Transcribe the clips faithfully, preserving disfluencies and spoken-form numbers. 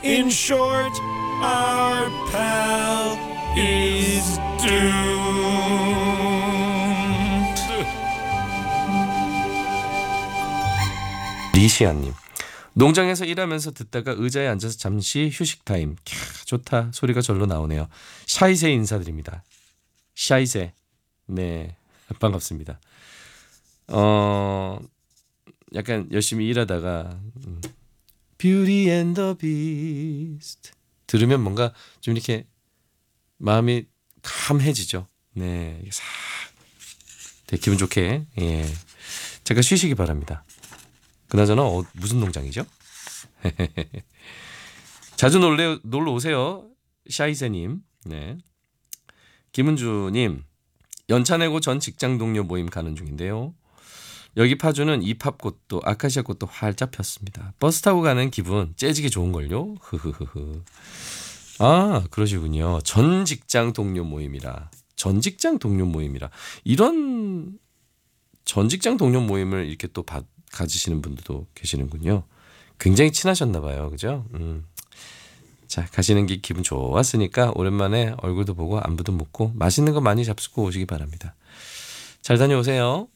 In short, our pal is doomed. 리시아님, 농장에서 일하면서 듣다가 의자에 앉아서 잠시 휴식 타임. 캬, 좋다. 소리가 절로 나오네요. 샤이세 인사드립니다. 샤이세. 네, 반갑습니다. 어, 약간 열심히 일하다가 음, Beauty and the Beast 들으면 뭔가 좀 이렇게 마음이 감해지죠. 네, 싹 되게 기분 좋게 예. 잠깐 쉬시기 바랍니다. 그나저나 어, 무슨 농장이죠? 자주 놀래, 놀러 오세요. 샤이세님. 네. 김은주님, 연차 내고 전 직장 동료 모임 가는 중인데요. 여기 파주는 이팝꽃도 아카시아 꽃도 활짝 폈습니다. 버스 타고 가는 기분 째지게 좋은걸요. 흐흐흐흐. 아, 그러시군요. 전 직장 동료 모임이라. 전 직장 동료 모임이라. 이런 전 직장 동료 모임을 이렇게 또 받, 가지시는 분들도 계시는군요. 굉장히 친하셨나 봐요. 그죠? 음. 자, 가시는 게 기분 좋았으니까 오랜만에 얼굴도 보고 안부도 묻고 맛있는 거 많이 잡수고 오시기 바랍니다. 잘 다녀오세요.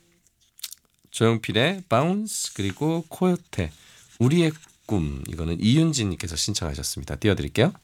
조용필의 바운스 그리고 코요테 우리의 꿈 이거는 이윤진님께서 신청하셨습니다. 띄워드릴게요.